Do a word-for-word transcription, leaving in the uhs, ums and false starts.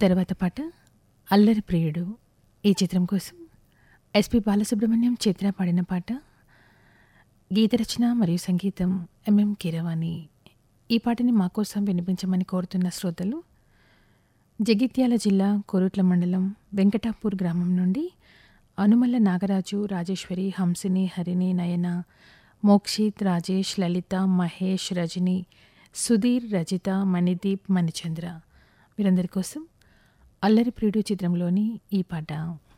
తర్వాత పాట 'అల్లరి ప్రియుడు' ఈ చిత్రం కోసం ఎస్పి బాలసుబ్రహ్మణ్యం, చిత్ర పాడిన పాట. గీత రచన మరియు సంగీతం ఎంఎం కీరవాణి. ఈ పాటని మా కోసం వినిపించమని కోరుతున్న శ్రోతలు జగిత్యాల జిల్లా కోరుట్ల మండలం వెంకటాపూర్ గ్రామం నుండి అనుమల్ల నాగరాజు, రాజేశ్వరి, హంసిని, హరిణి, నయన, మోక్షిత్, రాజేష్, లలిత, మహేష్, రజని, సుధీర్, రజిత, మణిదీప్, మణిచంద్ర వీరందరి కోసం 'అల్లరి ప్రియుడు' చిత్రంలోని ఈ పాట.